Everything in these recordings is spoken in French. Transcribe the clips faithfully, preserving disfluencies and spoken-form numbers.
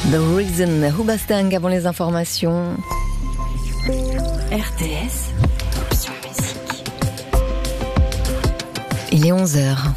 The Reason, Hubastang avant les informations. R T S, option musique. Il est onze heures.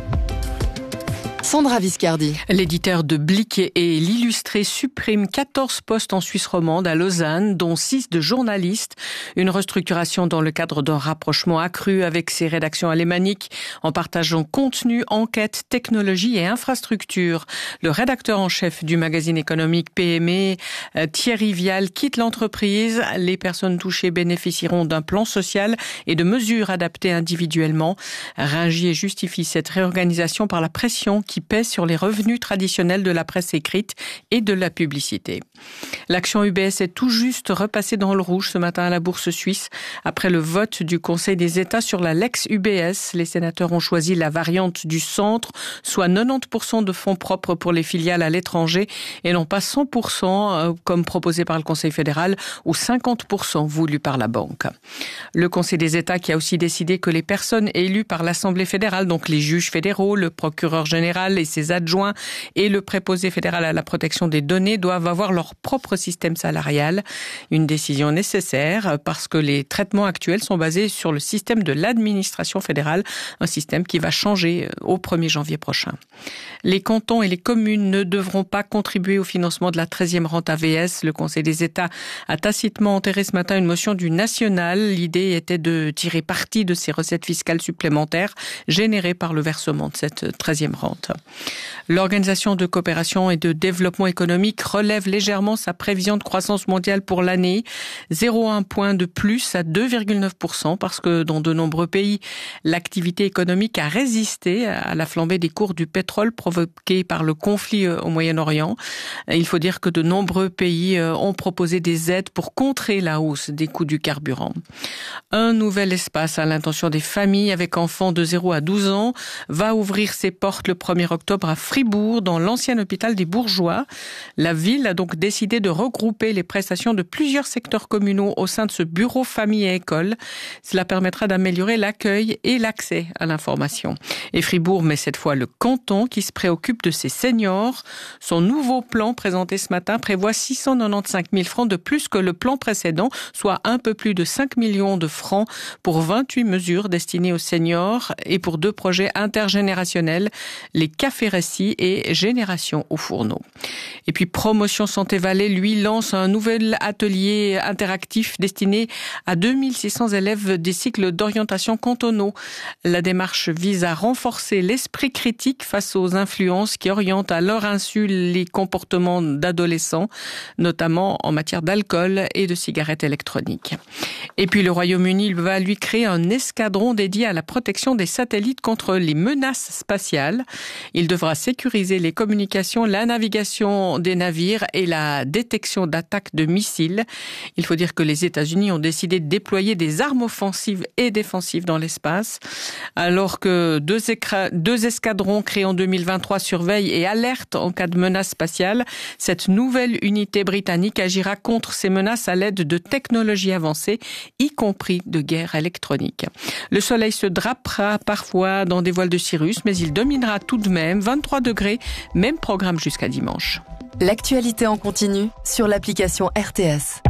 Sandra Viscardi. L'éditeur de Blick et l'Illustré supprime quatorze postes en Suisse romande à Lausanne, dont six de journalistes. Une restructuration dans le cadre d'un rapprochement accru avec ses rédactions alémaniques en partageant contenu, enquête, technologie et infrastructure. Le rédacteur en chef du magazine économique P M E, Thierry Vial, quitte l'entreprise. Les personnes touchées bénéficieront d'un plan social et de mesures adaptées individuellement. Ringier justifie cette réorganisation par la pression qui pèse sur les revenus traditionnels de la presse écrite et de la publicité. L'action U B S est tout juste repassée dans le rouge ce matin à la Bourse suisse. Après le vote du Conseil des États sur la Lex U B S, les sénateurs ont choisi la variante du centre, soit quatre-vingt-dix pour cent de fonds propres pour les filiales à l'étranger et non pas cent pour cent comme proposé par le Conseil fédéral ou cinquante pour cent voulu par la banque. Le Conseil des États qui a aussi décidé que les personnes élues par l'Assemblée fédérale, donc les juges fédéraux, le procureur général et ses adjoints et le préposé fédéral à la protection des données doivent avoir leur propre système salarial. Une décision nécessaire parce que les traitements actuels sont basés sur le système de l'administration fédérale, un système qui va changer au premier janvier prochain. Les cantons et les communes ne devront pas contribuer au financement de la treizième rente A V S. Le Conseil des États a tacitement enterré ce matin une motion du national. L'idée était de tirer parti de ces recettes fiscales supplémentaires générées par le versement de cette treizième rente. L'Organisation de coopération et de développement économique relève légèrement sa prévision de croissance mondiale pour l'année, zéro virgule un point de plus à deux virgule neuf pour cent parce que dans de nombreux pays, l'activité économique a résisté à la flambée des cours du pétrole provoquée par le conflit au Moyen-Orient. Il faut dire que de nombreux pays ont proposé des aides pour contrer la hausse des coûts du carburant. Un nouvel espace à l'intention des familles avec enfants de zéro à douze ans va ouvrir ses portes le premier octobre à Fribourg, dans l'ancien hôpital des Bourgeois. La ville a donc décidé de regrouper les prestations de plusieurs secteurs communaux au sein de ce bureau famille et école. Cela permettra d'améliorer l'accueil et l'accès à l'information. Et Fribourg, mais cette fois le canton, qui se préoccupe de ses seniors. Son nouveau plan présenté ce matin prévoit six cent quatre-vingt-quinze mille francs de plus que le plan précédent, soit un peu plus de cinq millions de francs pour vingt-huit mesures destinées aux seniors et pour deux projets intergénérationnels, les cafés récits et Génération au fourneau. Et puis Promotion Santé Valais, lui, lance un nouvel atelier interactif destiné à deux mille six cents élèves des cycles d'orientation cantonaux. La démarche vise à renforcer l'esprit critique face aux influences qui orientent à leur insu les comportements d'adolescents, notamment en matière d'alcool et de cigarettes électroniques. Et puis le Royaume-Uni va lui créer un escadron dédié à la protection des satellites contre les menaces spatiales. Il devra sécuriser les communications, la navigation des navires et la détection d'attaques de missiles. Il faut dire que les États-Unis ont décidé de déployer des armes offensives et défensives dans l'espace, alors que deux, écra- deux escadrons créés en deux mille vingt-trois surveillent et alertent en cas de menace spatiale. Cette nouvelle unité britannique agira contre ces menaces à l'aide de technologies avancées, y compris de guerre électronique. Le soleil se drapera parfois dans des voiles de cirrus, mais il dominera tout de même vingt-trois degrés, même programme jusqu'à dimanche. L'actualité en continu sur l'application R T S.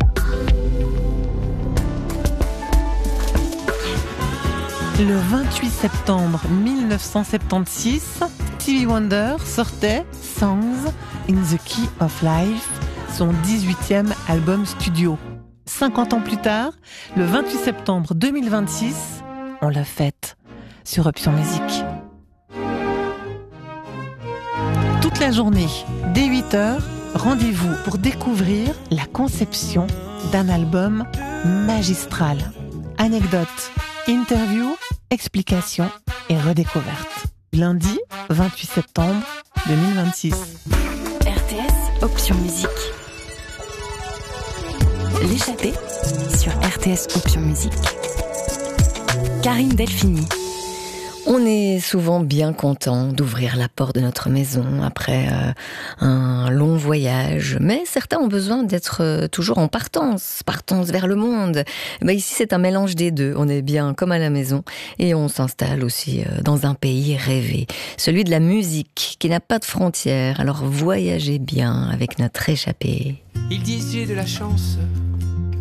Le vingt-huit septembre mille neuf cent soixante-seize, Stevie Wonder sortait Songs in the Key of Life, son dix-huitième album studio. cinquante ans plus tard, le vingt-huit septembre deux mille vingt-six, on l'a fête sur Option Musique. Toute la journée, dès huit heures, rendez-vous pour découvrir la conception d'un album magistral. Anecdotes, interviews, explications et redécouvertes. Lundi, vingt-huit septembre deux mille vingt-six. R T S, option musique. L'échappée sur R T S Option Musique. Karine Delphini. On est souvent bien content d'ouvrir la porte de notre maison après euh, un long voyage, mais certains ont besoin d'être euh, toujours en partance, partance vers le monde. Ben ici c'est un mélange des deux, on est bien comme à la maison et on s'installe aussi euh, dans un pays rêvé, celui de la musique qui n'a pas de frontières, alors voyagez bien avec notre échappée. Ils disent j'ai de la chance,